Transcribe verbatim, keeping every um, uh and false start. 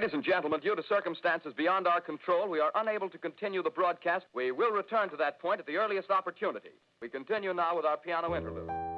Ladies and gentlemen, due to circumstances beyond our control, we are unable to continue the broadcast. We will return to that point at the earliest opportunity. We continue now with our piano interlude.